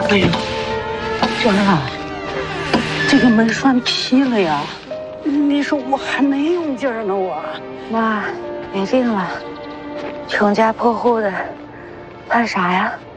哎呦，娟儿啊，这个门栓劈了呀！你说我还没用劲儿呢，我。 妈，别定了，穷家破户的，怕啥呀？